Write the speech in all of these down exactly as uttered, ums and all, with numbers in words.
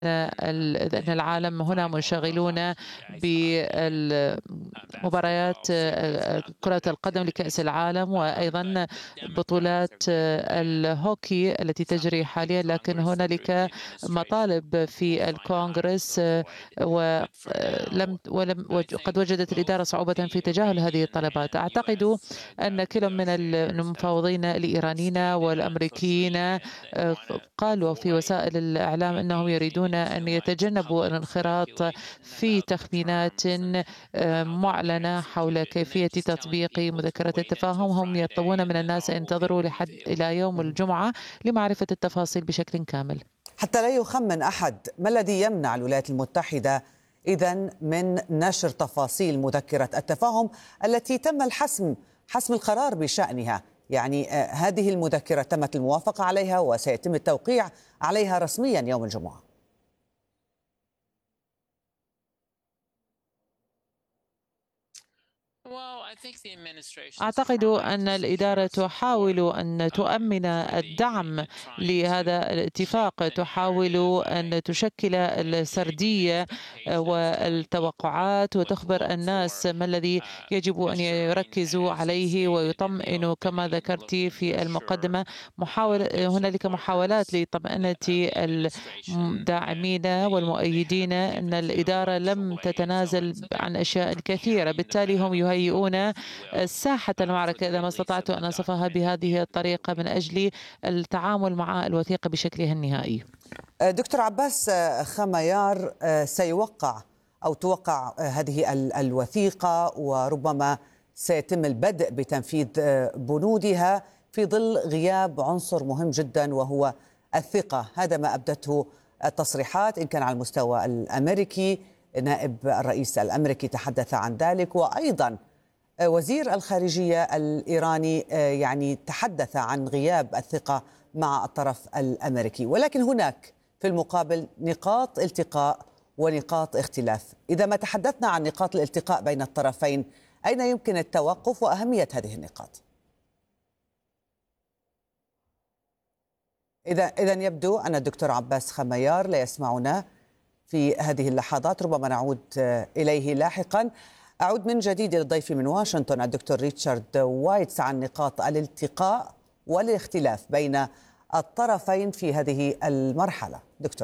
أن العالم هنا منشغلون بمباريات كرة القدم لكأس العالم وأيضا بطولات الهوكي التي تجري حاليا، لكن هنالك مطالب في الكونغرس ولم ولم قد وجدت الإدارة صعوبة في تجاهل هذه الطلبات. أعتقد أن كلا من المفاوضين الإيرانيين والأمريكيين قالوا في وسائل الإعلام أنهم يريدون أن يتجنبوا الانخراط في تخمينات معلنة حول كيفية تطبيق مذكرة التفاهم. هم يطلبون من الناس أن ينتظروا لحد إلى يوم الجمعة لمعرفة التفاصيل بشكل كامل. حتى لا يخمن أحد، ما الذي يمنع الولايات المتحدة إذن من نشر تفاصيل مذكرة التفاهم التي تم الحسم حسم القرار بشأنها؟ يعني هذه المذكرة تمت الموافقة عليها وسيتم التوقيع عليها رسميا يوم الجمعة. أعتقد أن الإدارة تحاول أن تؤمن الدعم لهذا الاتفاق، تحاول أن تشكل السردية والتوقعات وتخبر الناس ما الذي يجب أن يركزوا عليه ويطمئنوا. كما ذكرت في المقدمة، محاول هنالك محاولات لطمأنة الداعمين والمؤيدين أن الإدارة لم تتنازل عن أشياء كثيرة، بالتالي هم يهيئون ساحة المعركة إذا ما استطعت أن أصفها بهذه الطريقة من أجل التعامل مع الوثيقة بشكلها النهائي. دكتور عباس خميار، سيوقع أو توقع هذه الوثيقة وربما سيتم البدء بتنفيذ بنودها في ظل غياب عنصر مهم جدا وهو الثقة. هذا ما أبدته التصريحات، إن كان على المستوى الأمريكي نائب الرئيس الأمريكي تحدث عن ذلك، وأيضا وزير الخارجية الإيراني يعني تحدث عن غياب الثقة مع الطرف الأمريكي. ولكن هناك في المقابل نقاط التقاء ونقاط اختلاف. إذا ما تحدثنا عن نقاط الالتقاء بين الطرفين، أين يمكن التوقف وأهمية هذه النقاط؟ إذا إذا يبدو أن الدكتور عباس خميار لا يسمعنا في هذه اللحظات، ربما نعود إليه لاحقا. أعود من جديد إلى ضيفي من واشنطن الدكتور ريتشارد وايتس عن نقاط الالتقاء والاختلاف بين الطرفين في هذه المرحلة. دكتور.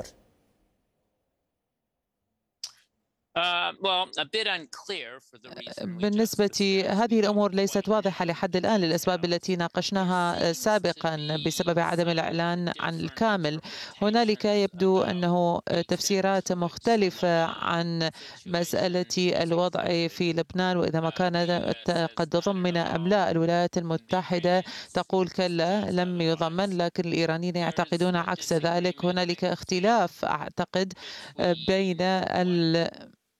بالنسبة هذه الأمور ليست واضحة لحد الآن للأسباب التي ناقشناها سابقا بسبب عدم الإعلان عن الكامل. هنالك يبدو أنه تفسيرات مختلفة عن مسألة الوضع في لبنان وإذا ما كان قد ضمن أم لا. الولايات المتحدة تقول كلا لم يضمن، لكن الإيرانيين يعتقدون عكس ذلك. هنالك اختلاف أعتقد بين ال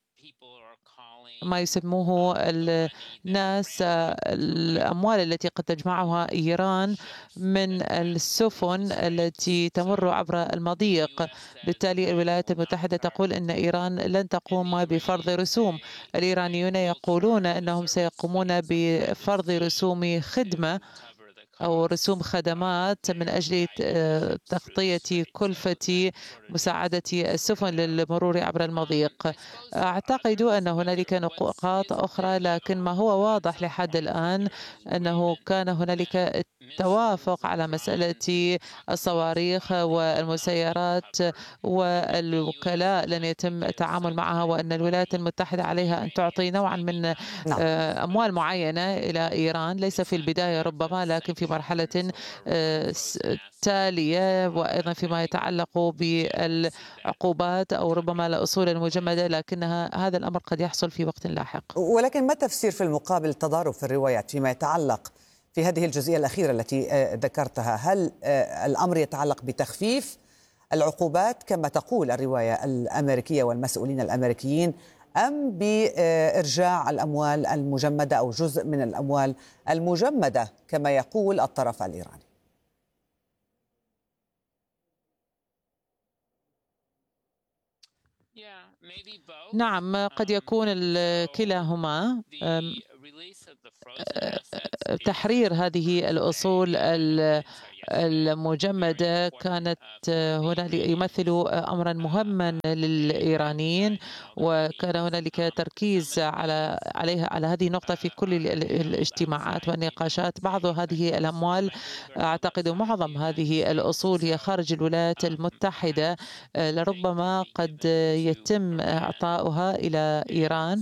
ما يسموه الناس الأموال التي قد تجمعها إيران من السفن التي تمر عبر المضيق. بالتالي الولايات المتحدة تقول أن إيران لن تقوم بفرض رسوم. الإيرانيون يقولون أنهم سيقومون بفرض رسوم خدمة أو رسوم خدمات من أجل تغطية كلفة مساعدة السفن للمرور عبر المضيق. أعتقد أن هنالك نقاط أخرى، لكن ما هو واضح لحد الآن أنه كان هنالك توافق على مسألة الصواريخ والمسيرات والوكلاء لن يتم التعامل معها، وأن الولايات المتحدة عليها أن تعطي نوعا من أموال معينة إلى إيران، ليس في البداية ربما لكن في مرحلة تالية، وأيضا فيما يتعلق بالعقوبات أو ربما الأصول المجمدة، لكنها هذا الأمر قد يحصل في وقت لاحق. ولكن ما تفسير في المقابل تضارب في الروايات فيما يتعلق في هذه الجزئية الأخيرة التي ذكرتها؟ هل الأمر يتعلق بتخفيف العقوبات كما تقول الرواية الأمريكية والمسؤولين الأمريكيين، أم بإرجاع الأموال المجمدة أو جزء من الأموال المجمدة كما يقول الطرف الإيراني؟ نعم، قد يكون كلاهما. تحرير هذه الأصول المجمدة كانت هنالك يمثل أمرا مهما للإيرانيين، وكان هنالك تركيز على عليها على هذه النقطة في كل الاجتماعات والنقاشات. بعض هذه الأموال، أعتقد معظم هذه الأصول هي خارج الولايات المتحدة، لربما قد يتم إعطاؤها إلى إيران،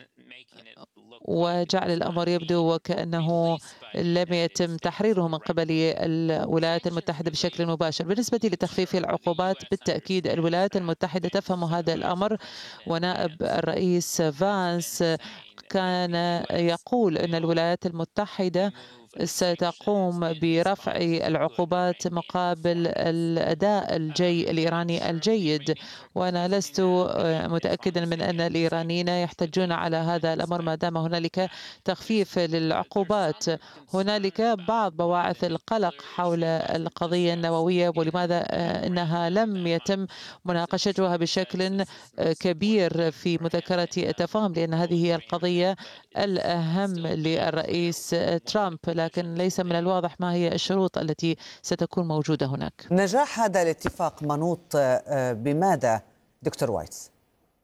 وجعل الأمر يبدو وكأنه لم يتم تحريره من قبل الولايات المتحدة بشكل مباشر. بالنسبة لتخفيف العقوبات، بالتأكيد الولايات المتحدة تفهم هذا الأمر، ونائب الرئيس فانس كان يقول أن الولايات المتحدة ستقوم برفع العقوبات مقابل الأداء الجي الإيراني الجيد، وأنا لست متأكدا من أن الإيرانيين يحتجون على هذا الأمر ما دام هنالك تخفيف للعقوبات. هنالك بعض بواعث القلق حول القضية النووية، ولماذا أنها لم يتم مناقشتها بشكل كبير في مذكرة التفاهم، لأن هذه هي القضية الأهم للرئيس ترامب، لكن ليس من الواضح ما هي الشروط التي ستكون موجودة هناك. نجاح هذا الاتفاق منوط بماذا دكتور وايتس؟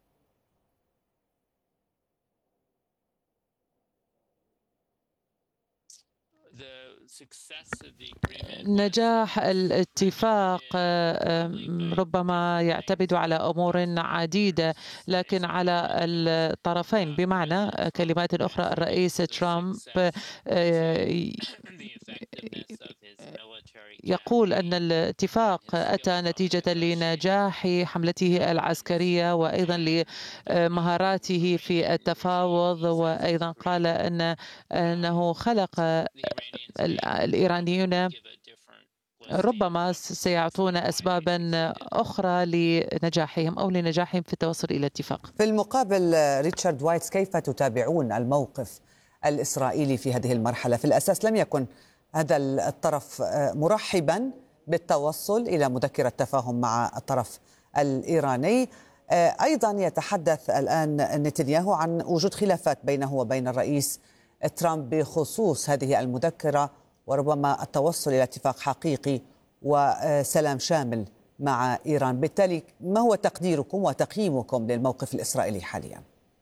نجاح الاتفاق ربما يعتمد على أمور عديدة، لكن على الطرفين. بمعنى كلمات أخرى، الرئيس ترامب يقول أن الاتفاق أتى نتيجة لنجاح حملته العسكرية وأيضا لمهاراته في التفاوض، وأيضا قال أن أنه خلق الإيرانيون ربما سيعطون أسبابا أخرى لنجاحهم أو لنجاحهم في التوصل إلى اتفاق. في المقابل ريتشارد وايتس، كيف تتابعون الموقف الإسرائيلي في هذه المرحلة؟ في الأساس لم يكن هذا الطرف مرحبا بالتوصل إلى مذكرة تفاهم مع الطرف الإيراني. أيضا يتحدث الآن نتنياهو عن وجود خلافات بينه وبين الرئيس ترامب بخصوص هذه المذكرة، وربما التوصل إلى اتفاق حقيقي وسلام شامل مع إيران. بالتالي ما هو تقديركم وتقييمكم للموقف الإسرائيلي حاليا؟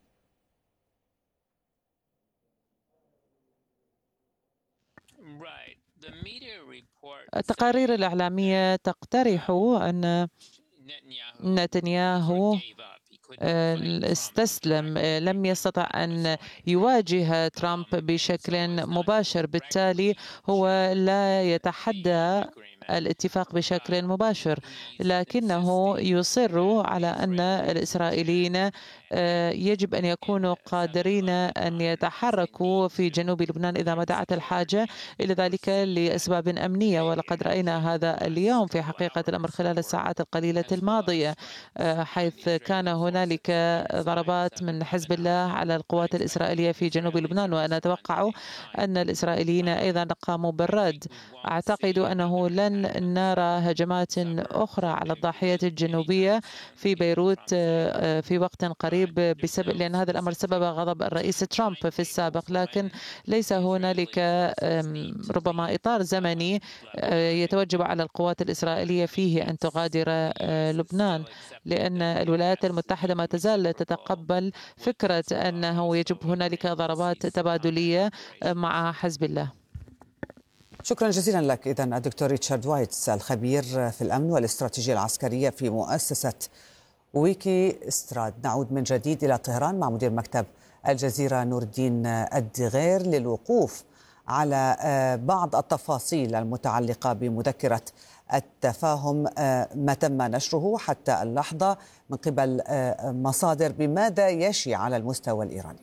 التقارير الإعلامية تقترح أن نتنياهو استسلم، لم يستطع أن يواجه ترامب بشكل مباشر، بالتالي هو لا يتحدى الاتفاق بشكل مباشر، لكنه يصر على أن الإسرائيليين يجب أن يكونوا قادرين أن يتحركوا في جنوب لبنان إذا ما دعت الحاجة إلى ذلك لأسباب أمنية. ولقد رأينا هذا اليوم في حقيقة الأمر خلال الساعات القليلة الماضية، حيث كان هنالك ضربات من حزب الله على القوات الإسرائيلية في جنوب لبنان، وأنا أتوقع أن الإسرائيليين أيضا قاموا بالرد. أعتقد أنه لن نرى هجمات أخرى على الضاحية الجنوبية في بيروت في وقت قريب، بسبب لأن هذا الأمر سبب غضب الرئيس ترامب في السابق، لكن ليس هنالك ربما إطار زمني يتوجب على القوات الإسرائيلية فيه أن تغادر لبنان، لأن الولايات المتحدة ما تزال تتقبل فكرة أنه يجب هنالك ضربات تبادلية مع حزب الله. شكرا جزيلا لك إذن الدكتور ريتشارد وايتس، الخبير في الأمن والاستراتيجية العسكرية في مؤسسة ويكي استراد. نعود من جديد إلى طهران مع مدير مكتب الجزيرة نور الدين الدغير للوقوف على بعض التفاصيل المتعلقة بمذكرة التفاهم، ما تم نشره حتى اللحظة من قبل مصادر. بماذا يشي على المستوى الإيراني؟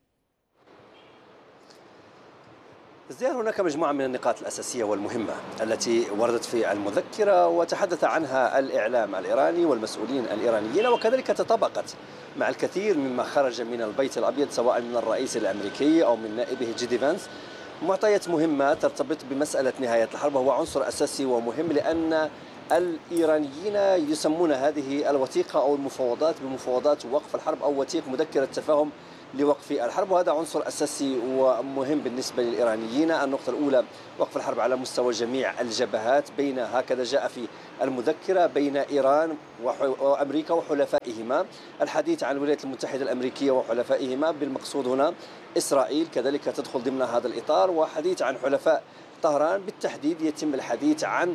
ازدهار هناك مجموعة من النقاط الأساسية والمهمة التي وردت في المذكرة وتحدث عنها الإعلام الإيراني والمسؤولين الإيرانيين، وكذلك تطابقت مع الكثير مما خرج من البيت الأبيض سواء من الرئيس الأمريكي أو من نائبه جيدي فانس. معطيات مهمة ترتبط بمسألة نهاية الحرب، وهو عنصر أساسي ومهم، لأن الإيرانيين يسمون هذه الوثيقة أو المفاوضات بمفاوضات وقف الحرب أو وثيقة مذكرة تفاهم لوقف الحرب، وهذا عنصر أساسي ومهم بالنسبة للإيرانيين. النقطة الأولى وقف الحرب على مستوى جميع الجبهات، بين هكذا جاء في المذكرة بين إيران وأمريكا وحلفائهما، الحديث عن الولايات المتحدة الأمريكية وحلفائهما، بالمقصود هنا إسرائيل كذلك تدخل ضمن هذا الإطار، وحديث عن حلفاء طهران بالتحديد يتم الحديث عن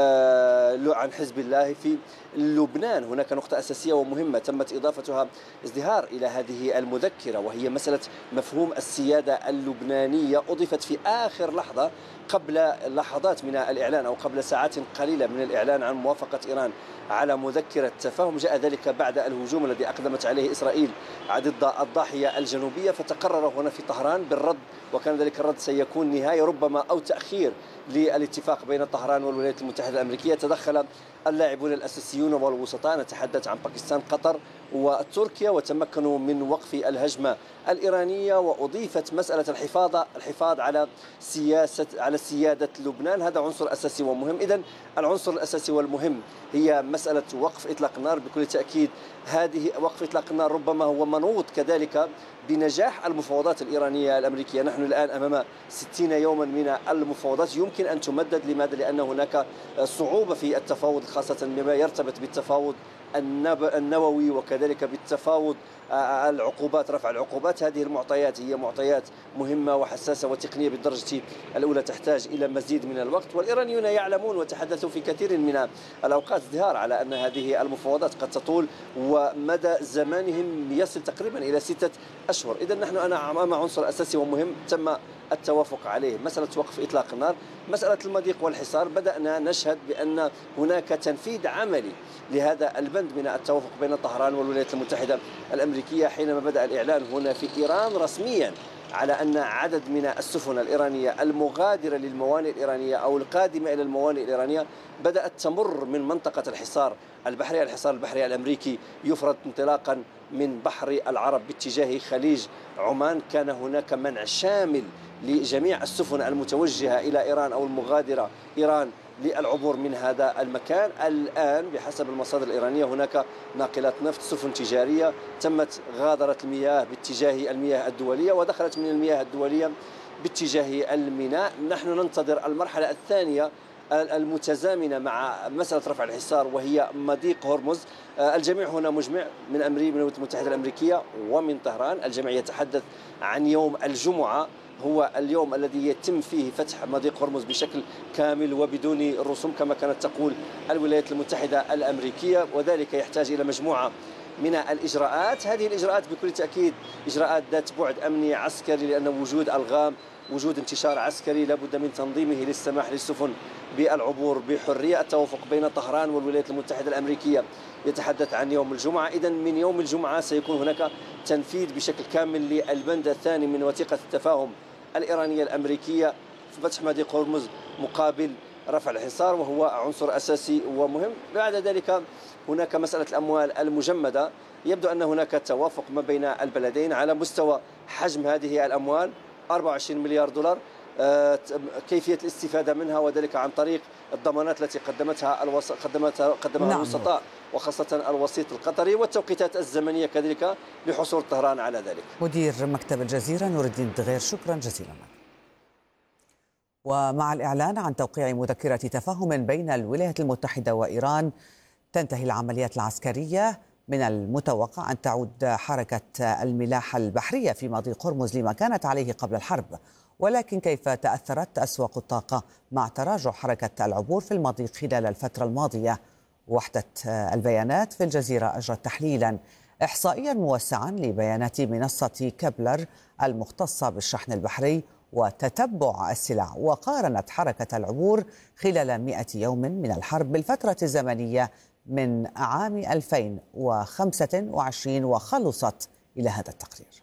آه عن حزب الله في لبنان. هناك نقطة أساسية ومهمة تمت إضافتها ازدهار إلى هذه المذكرة، وهي مسألة مفهوم السيادة اللبنانية، أضيفت في آخر لحظة قبل لحظات من الإعلان أو قبل ساعات قليلة من الإعلان عن موافقة إيران على مذكرة تفاهم. جاء ذلك بعد الهجوم الذي أقدمت عليه إسرائيل ضد الضاحية الجنوبية، فتقرر هنا في طهران بالرد، وكان ذلك الرد سيكون نهاية ربما أو تأخير للاتفاق بين طهران والولايات المتحدة الأمريكية. تدخل اللاعبون الأساسيون والوسطاء، نتحدث عن باكستان، قطر وتركيا، وتمكنوا من وقف الهجمة الإيرانية، وأضيفت مسألة الحفاظ الحفاظ على سياسة على سيادة لبنان. هذا عنصر أساسي ومهم. إذن العنصر الأساسي والمهم هي مسألة وقف إطلاق النار. بكل تأكيد هذه وقف إطلاق النار ربما هو منوط كذلك بنجاح المفاوضات الإيرانية الأمريكية. نحن الآن أمام ستين يوما من المفاوضات، يمكن أن تمدد. لماذا؟ لأن هناك صعوبة في التفاوض، خاصة بما يرتبط بالتفاوض النووي وكذلك بالتفاوض العقوبات، رفع العقوبات. هذه المعطيات هي معطيات مهمة وحساسة وتقنية بالدرجة الأولى، تحتاج إلى مزيد من الوقت، والإيرانيون يعلمون وتحدثوا في كثير من الأوقات ازدهار على أن هذه المفاوضات قد تطول ومدى زمانهم يصل تقريبا إلى ستة أشهر. إذا نحن أنا أمام عنصر أساسي ومهم تم التوافق عليه، مسألة وقف إطلاق النار. مسألة المضيق والحصار بدأنا نشهد بأن هناك تنفيذ عملي لهذا البند من التوافق بين طهران والولايات المتحدة الأمريكية، حينما بدأ الإعلان هنا في إيران رسميا على أن عدد من السفن الإيرانية المغادرة للموانئ الإيرانية أو القادمة إلى الموانئ الإيرانية بدأت تمر من منطقة الحصار البحري. الحصار البحري الأمريكي يفرض انطلاقا من بحر العرب باتجاه خليج عمان. كان هناك منع شامل لجميع السفن المتوجهة إلى إيران أو المغادرة إيران للعبور من هذا المكان. الآن بحسب المصادر الإيرانية هناك ناقلات نفط، سفن تجارية تمت غادرة المياه باتجاه المياه الدولية ودخلت من المياه الدولية باتجاه الميناء. نحن ننتظر المرحلة الثانية المتزامنة مع مسألة رفع الحصار وهي مضيق هرمز. الجميع هنا مجمع من أمريكا من الولايات المتحدة الأمريكية ومن طهران. الجميع يتحدث عن يوم الجمعة هو اليوم الذي يتم فيه فتح مضيق هرمز بشكل كامل وبدون رسوم كما كانت تقول الولايات المتحدة الأمريكية، وذلك يحتاج إلى مجموعة من الإجراءات. هذه الإجراءات بكل تأكيد إجراءات ذات بعد أمني عسكري، لأن وجود ألغام، وجود انتشار عسكري لابد من تنظيمه للسماح للسفن بالعبور بحرية. التوافق بين طهران والولايات المتحدة الأمريكية يتحدث عن يوم الجمعة. إذن من يوم الجمعة سيكون هناك تنفيذ بشكل كامل للبند الثاني من وثيقة التفاهم الإيرانية الأمريكية في فتح مضيق هرمز مقابل رفع الحصار، وهو عنصر أساسي ومهم. بعد ذلك هناك مسألة الأموال المجمدة. يبدو أن هناك توافق ما بين البلدين على مستوى حجم هذه الأموال أربعة وعشرين مليار دولار، كيفية الاستفادة منها وذلك عن طريق الضمانات التي قدمتها الوسط قدمتها قدمها نعم. الوسطاء وخاصة الوسيط القطري، والتوقيتات الزمنية كذلك لحصول طهران على ذلك. مدير مكتب الجزيرة نور الدين دغير، شكرا جزيلا لك. ومع الإعلان عن توقيع مذكرة تفاهم بين الولايات المتحدة وإيران تنتهي العمليات العسكرية. من المتوقع أن تعود حركة الملاحة البحرية في مضيق هرمز لما كانت عليه قبل الحرب، ولكن كيف تأثرت أسواق الطاقة مع تراجع حركة العبور في المضيق خلال الفترة الماضية؟ وحدة البيانات في الجزيرة أجرت تحليلا إحصائيا موسعا لبيانات منصة كبلر المختصة بالشحن البحري وتتبع السلع، وقارنت حركة العبور خلال مئة يوم من الحرب بالفترة الزمنية من عام ألفين وخمسة وعشرين وخلصت إلى هذا التقرير.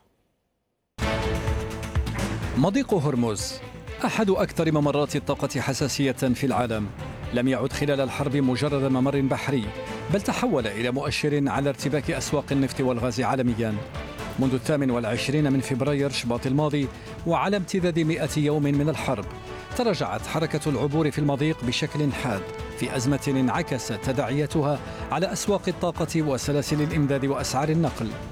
مضيق هرمز أحد أكثر ممرات الطاقة حساسية في العالم، لم يعد خلال الحرب مجرد ممر بحري، بل تحول إلى مؤشر على ارتباك أسواق النفط والغاز عالميا. منذ الثامن والعشرين من فبراير شباط الماضي وعلى امتداد مئة يوم من الحرب، تراجعت حركة العبور في المضيق بشكل حاد في أزمة انعكست تداعياتها على أسواق الطاقة وسلاسل الإمداد وأسعار النقل.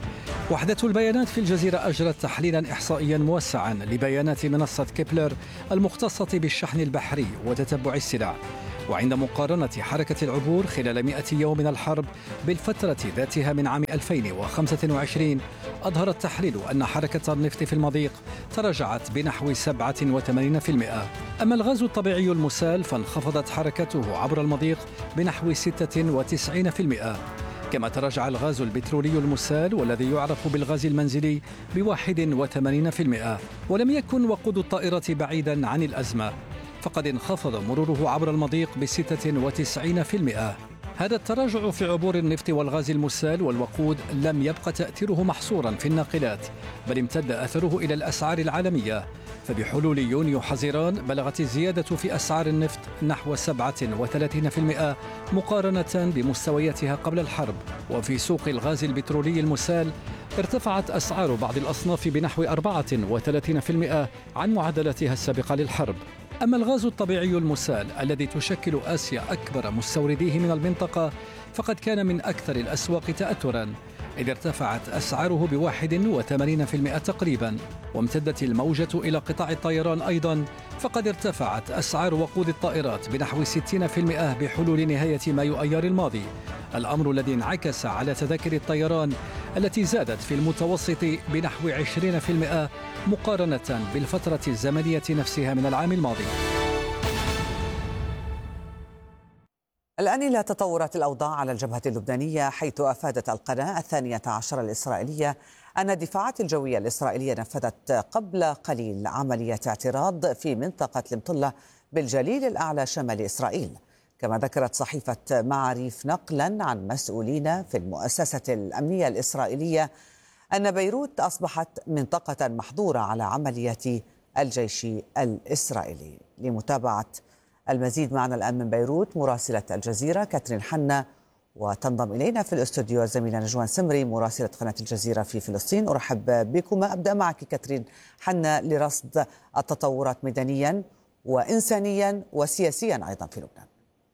وحدة البيانات في الجزيرة أجرت تحليلا إحصائيا موسعا لبيانات منصة كيبلر المختصة بالشحن البحري وتتبع السلع. وعند مقارنة حركة العبور خلال مئة يوم من الحرب بالفترة ذاتها من عام ألفين وخمسة وعشرين، أظهر التحليل أن حركة النفط في المضيق تراجعت بنحو سبعة وثمانين بالمئة. أما الغاز الطبيعي المسال فانخفضت حركته عبر المضيق بنحو ستة وتسعين بالمئة. كما تراجع الغاز البترولي المسال والذي يعرف بالغاز المنزلي بواحد وثمانين بالمئة. ولم يكن وقود الطائرة بعيدا عن الأزمة، فقد انخفض مروره عبر المضيق بستة وتسعين بالمئة. هذا التراجع في عبور النفط والغاز المسال والوقود لم يبقى تأثيره محصورا في الناقلات، بل امتد أثره إلى الأسعار العالمية. فبحلول يونيو حزيران بلغت الزيادة في أسعار النفط نحو سبعة وثلاثين بالمئة مقارنة بمستوياتها قبل الحرب. وفي سوق الغاز البترولي المسال ارتفعت أسعار بعض الأصناف بنحو أربعة وثلاثين بالمئة عن معدلاتها السابقة للحرب. أما الغاز الطبيعي المسال الذي تشكل آسيا أكبر مستورديه من المنطقة فقد كان من أكثر الأسواق تأثراً، إذ ارتفعت أسعاره بواحد وثمانين بالمئة تقريباً. وامتدت الموجة إلى قطاع الطيران أيضاً، فقد ارتفعت أسعار وقود الطائرات بنحو ستين بالمئة بحلول نهاية مايو أيار الماضي، الأمر الذي انعكس على تذاكر الطيران التي زادت في المتوسط بنحو عشرين بالمئة مقارنة بالفترة الزمنية نفسها من العام الماضي. الآن إلى تطورات الأوضاع على الجبهة اللبنانية، حيث أفادت القناة الثانية عشر الإسرائيلية أن الدفاعات الجوية الإسرائيلية نفذت قبل قليل عملية اعتراض في منطقة المطلة بالجليل الأعلى شمال إسرائيل. كما ذكرت صحيفة معاريف نقلا عن مسؤولين في المؤسسة الأمنية الإسرائيلية أن بيروت أصبحت منطقة محظورة على عمليات الجيش الإسرائيلي. لمتابعة المزيد معنا الآن من بيروت مراسلة الجزيرة كاترين حنا، وتنضم إلينا في الاستوديو الزميلة نجوان سمري مراسلة قناة الجزيرة في فلسطين. أرحب بكما. أبدأ معك كاترين حنا لرصد التطورات ميدانيا وإنسانيا وسياسيا أيضا في لبنان.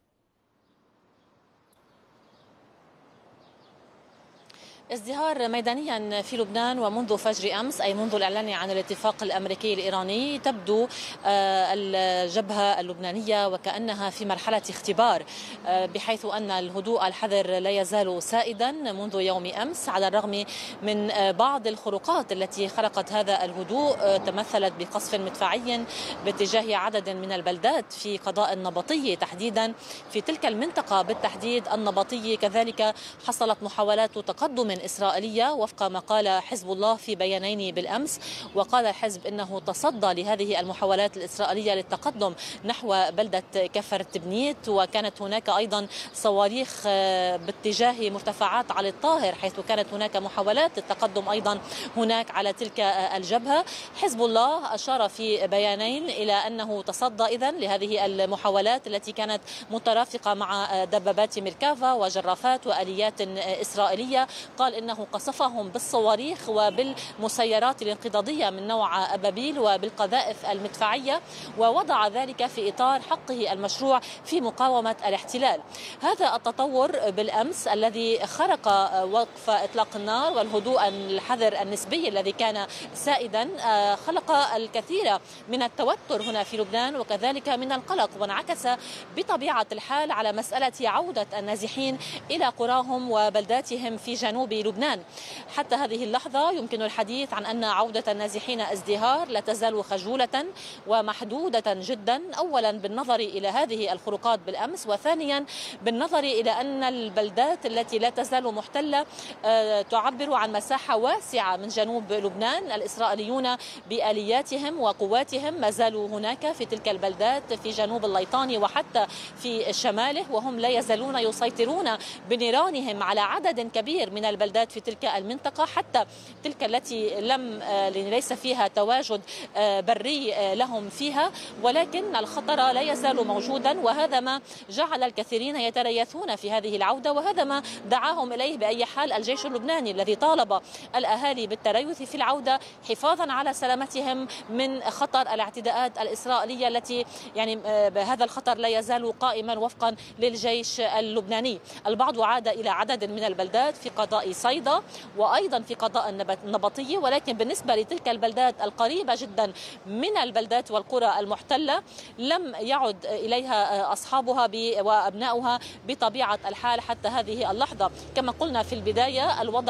ازدهار ميدانيا في لبنان ومنذ فجر أمس، أي منذ الإعلان عن الاتفاق الأمريكي الإيراني، تبدو الجبهة اللبنانية وكأنها في مرحلة اختبار، بحيث أن الهدوء الحذر لا يزال سائدا منذ يوم أمس، على الرغم من بعض الخروقات التي خلقت هذا الهدوء، تمثلت بقصف مدفعي باتجاه عدد من البلدات في قضاء النبطية تحديدا. في تلك المنطقة بالتحديد النبطية كذلك حصلت محاولات تقدم إسرائيلية وفق ما قال حزب الله في بيانين بالأمس. وقال الحزب إنه تصدى لهذه المحاولات الإسرائيلية للتقدم نحو بلدة كفر تبنيت، وكانت هناك أيضا صواريخ باتجاه مرتفعات علي الطاهر، حيث كانت هناك محاولات للتقدم أيضا هناك على تلك الجبهة. حزب الله أشار في بيانين إلى أنه تصدى إذن لهذه المحاولات التي كانت مترافقة مع دبابات ميركافا وجرافات وآليات إسرائيلية. قال إنه قصفهم بالصواريخ وبالمسيرات الانقضاضية من نوع أبابيل وبالقذائف المدفعية، ووضع ذلك في إطار حقه المشروع في مقاومة الاحتلال. هذا التطور بالأمس الذي خرق وقف إطلاق النار والهدوء الحذر النسبي الذي كان سائدا خلق الكثير من التوتر هنا في لبنان وكذلك من القلق، وانعكس بطبيعة الحال على مسألة عودة النازحين إلى قراهم وبلداتهم في جنوب لبنان. حتى هذه اللحظة يمكن الحديث عن أن عودة النازحين ازدهار لا تزال خجولة ومحدودة جدا، أولا بالنظر إلى هذه الخروقات بالأمس، وثانيا بالنظر إلى أن البلدات التي لا تزال محتلة تعبر عن مساحة واسعة من جنوب لبنان. الإسرائيليون بآلياتهم وقواتهم ما زالوا هناك في تلك البلدات في جنوب الليطاني وحتى في شماله، وهم لا يزالون يسيطرون بنيرانهم على عدد كبير من البلدات في تلك المنطقة، حتى تلك التي لم ليس فيها تواجد بري لهم فيها، ولكن الخطر لا يزال موجودا. وهذا ما جعل الكثيرين يتريثون في هذه العودة، وهذا ما دعاهم إليه بأي حال الجيش اللبناني الذي طالب الأهالي بالتريث في العودة حفاظا على سلامتهم من خطر الاعتداءات الإسرائيلية التي يعني هذا الخطر لا يزال قائما وفقا للجيش اللبناني. البعض عاد إلى عدد من البلدات في قضاء قضاء صيدا وأيضا في قضاء النبطية، ولكن بالنسبة لتلك البلدات القريبة جدا من البلدات والقرى المحتلة لم يعد إليها أصحابها وأبناؤها بطبيعة الحال حتى هذه اللحظة. كما قلنا في البداية الوضع